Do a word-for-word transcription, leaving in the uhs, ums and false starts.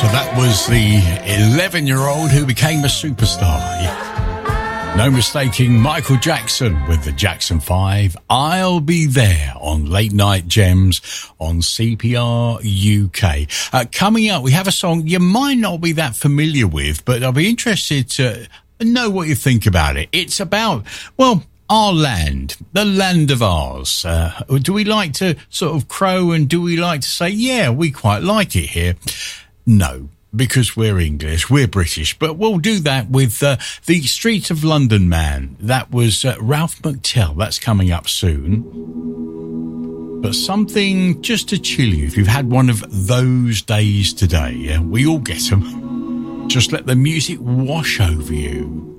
So that was the eleven-year-old who became a superstar. Yeah. No mistaking Michael Jackson with the Jackson five. I'll Be There on Late Night Gems on C P R U K. Uh, coming up, we have a song you might not be that familiar with, but I'll be interested to know what you think about it. It's about, well, our land, the land of ours. Uh, do we like to sort of crow, and do we like to say, yeah, we quite like it here? No, because we're English, we're British, but we'll do that with uh, the Street of London Man. That was uh, Ralph McTell. That's coming up soon. But something just to chill you if you've had one of those days today. Yeah? We all get them. Just let the music wash over you.